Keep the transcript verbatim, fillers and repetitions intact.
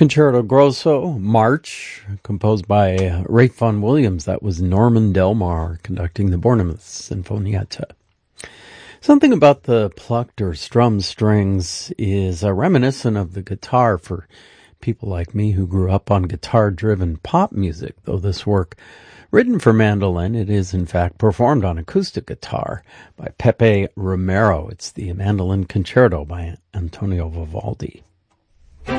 Concerto Grosso, March, composed by Ralph Vaughan Williams. That was Norman Delmar conducting the Bournemouth Sinfonietta. Something about the plucked or strummed strings is uh, reminiscent of the guitar for people like me who grew up on guitar-driven pop music, though this work, written for mandolin, it is in fact performed on acoustic guitar by Pepe Romero. It's the Mandolin Concerto by Antonio Vivaldi.